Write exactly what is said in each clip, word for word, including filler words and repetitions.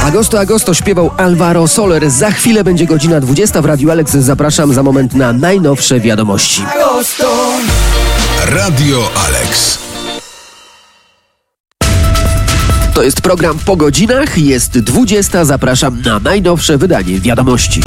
Agosto, Agosto śpiewał Alvaro Soler. Za chwilę będzie godzina dwudziesta w Radiu Alex. Zapraszam za moment na najnowsze wiadomości. Radio Alex. To jest program Po godzinach. Jest dwudziesta. Zapraszam na najnowsze wydanie wiadomości.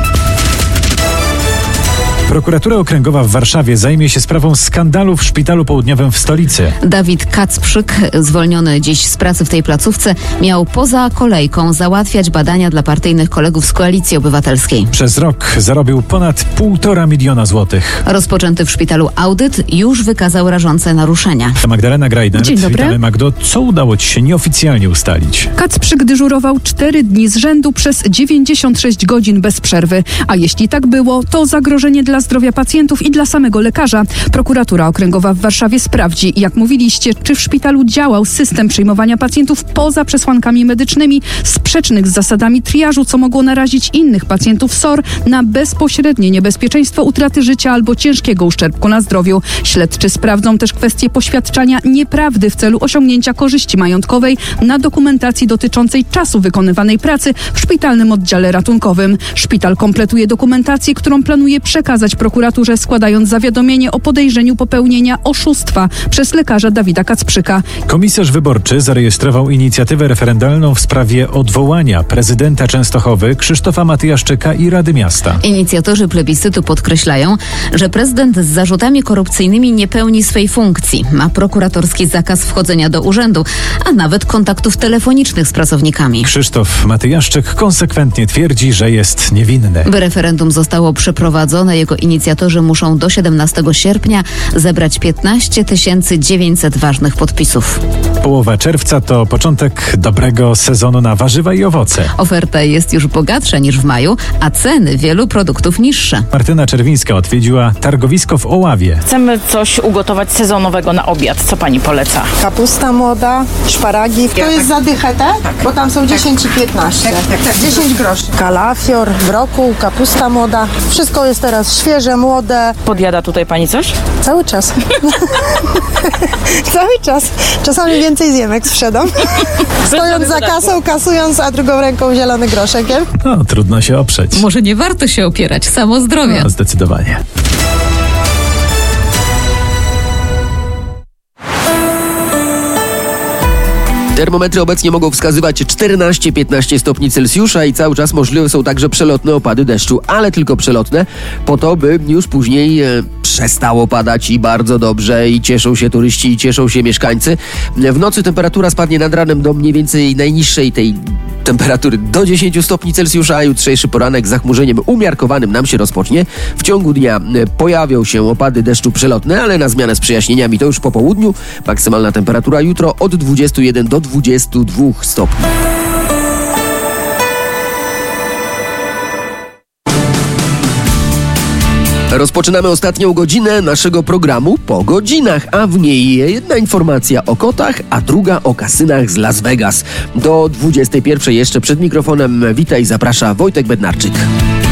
Prokuratura Okręgowa w Warszawie zajmie się sprawą skandalu w szpitalu południowym w stolicy. Dawid Kacprzyk, zwolniony dziś z pracy w tej placówce, miał poza kolejką załatwiać badania dla partyjnych kolegów z Koalicji Obywatelskiej. Przez rok zarobił ponad półtora miliona złotych. Rozpoczęty w szpitalu audyt już wykazał rażące naruszenia. Magdalena Grajner. Dzień dobry. Witamy, Magdo. Co udało ci się nieoficjalnie ustalić? Kacprzyk dyżurował cztery dni z rzędu przez dziewięćdziesiąt sześć godzin bez przerwy. A jeśli tak było, to zagrożenie dla zdrowia pacjentów i dla samego lekarza. Prokuratura Okręgowa w Warszawie sprawdzi, jak mówiliście, czy w szpitalu działał system przyjmowania pacjentów poza przesłankami medycznymi, sprzecznych z zasadami triażu, co mogło narazić innych pacjentów S O R na bezpośrednie niebezpieczeństwo utraty życia albo ciężkiego uszczerbku na zdrowiu. Śledczy sprawdzą też kwestię poświadczania nieprawdy w celu osiągnięcia korzyści majątkowej na dokumentacji dotyczącej czasu wykonywanej pracy w szpitalnym oddziale ratunkowym. Szpital kompletuje dokumentację, którą planuje przekazać prokuraturze, składając zawiadomienie o podejrzeniu popełnienia oszustwa przez lekarza Dawida Kacprzyka. Komisarz wyborczy zarejestrował inicjatywę referendalną w sprawie odwołania prezydenta Częstochowy Krzysztofa Matyjaszczyka i Rady Miasta. Inicjatorzy plebiscytu podkreślają, że prezydent z zarzutami korupcyjnymi nie pełni swej funkcji. Ma prokuratorski zakaz wchodzenia do urzędu, a nawet kontaktów telefonicznych z pracownikami. Krzysztof Matyjaszczyk konsekwentnie twierdzi, że jest niewinny. By referendum zostało przeprowadzone, jego inicjatorzy muszą do siedemnastego sierpnia zebrać piętnaście tysięcy dziewięćset ważnych podpisów. Połowa czerwca to początek dobrego sezonu na warzywa i owoce. Oferta jest już bogatsza niż w maju, a ceny wielu produktów niższe. Martyna Czerwińska odwiedziła targowisko w Oławie. Chcemy coś ugotować sezonowego na obiad. Co pani poleca? Kapusta młoda, szparagi. To jest za dychę, tak? Tak. Bo tam są dziesięć i piętnaście. Tak, tak, tak. dziesięć groszy. Kalafior, brokuł, kapusta młoda. Wszystko jest teraz świeże, młode. Podjada tutaj pani coś? Cały czas. Cały czas. Czasami więcej zjem, jak sprzedam. Stojąc za kasą, kasując, a drugą ręką zielony groszek. Nie? No, trudno się oprzeć. Może nie warto się opierać, samo zdrowie. No, zdecydowanie. Termometry obecnie mogą wskazywać czternaście piętnaście stopni Celsjusza i cały czas możliwe są także przelotne opady deszczu, ale tylko przelotne, po to, by już później e, przestało padać i bardzo dobrze i cieszą się turyści i cieszą się mieszkańcy. W nocy temperatura spadnie nad ranem do mniej więcej najniższej tej temperatury do dziesięć stopni Celsjusza, a jutrzejszy poranek z zachmurzeniem umiarkowanym nam się rozpocznie. W ciągu dnia pojawią się opady deszczu przelotne, ale na zmianę z przejaśnieniami to już po południu. Maksymalna temperatura jutro od dwudziestu jeden do dwudziestu dwóch stopni. Rozpoczynamy ostatnią godzinę naszego programu Po godzinach, a w niej jedna informacja o kotach, a druga o kasynach z Las Vegas. Do dwudziestej pierwszej jeszcze przed mikrofonem wita i zaprasza Wojtek Bednarczyk.